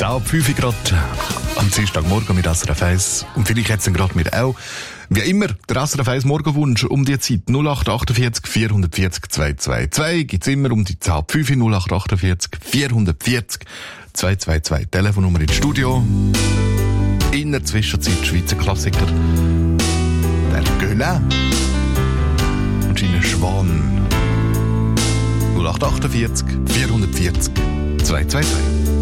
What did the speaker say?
ab 5 Uhr gerade am Dienstagmorgen mit SRF 1. Und vielleicht jetzt gerade mit auch. Wie immer, der SRF 1 Morgenwunsch um die Zeit 0848 440 222. Gibt's immer um die Zahl ab 5 Uhr 0848 440 222. Telefonnummer ins Studio. In der Zwischenzeit Schweizer Klassiker. Der Gueulin. Und seine Schwan. 0848 440 222.